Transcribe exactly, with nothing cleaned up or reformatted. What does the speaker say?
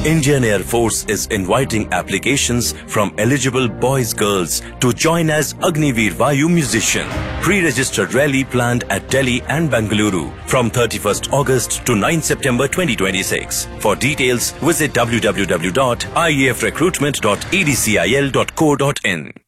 Indian Air Force is inviting applications from eligible boys girls to join as Agniveer Vayu musician. Pre-registered rally planned at Delhi and Bengaluru from thirty-first August to ninth September twenty twenty-six. For details, visit w w w dot i e f recruitment dot e d c i l dot co dot in.